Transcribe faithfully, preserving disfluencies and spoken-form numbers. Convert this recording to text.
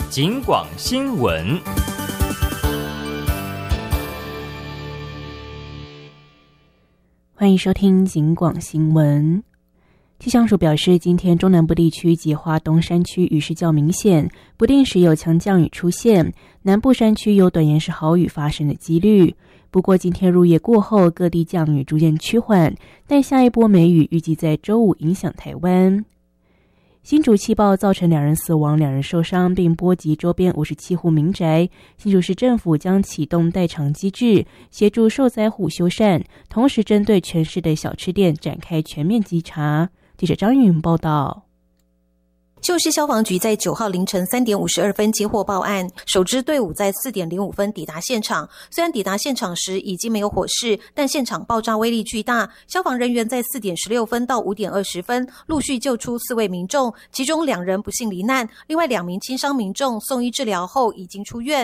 警广新闻。 欢迎收听警广新闻。气象署表示，今天中南部地区及花东山区雨势较明显，不定时有强降雨出现，南部山区有短延时豪雨发生的几率。不过今天入夜过后，各地降雨逐渐趋缓，但下一波梅雨预计在周五影响台湾。新竹气爆造成两人死亡、两人受伤，并波及周边五十七户民宅。新竹市政府将启动代偿机制，协助受灾户修缮，同时针对全市的小吃店展开全面稽查。记者张云报道。 旧市消防局在九号凌晨三点五十二分接获报案，首支队伍在四点零五分抵达现场。虽然抵达现场时已经没有火势，但现场爆炸威力巨大。消防人员在四点十六分到五点二十分陆续救出四位民众，其中两人不幸罹难，另外两名轻伤民众送医治疗后已经出院。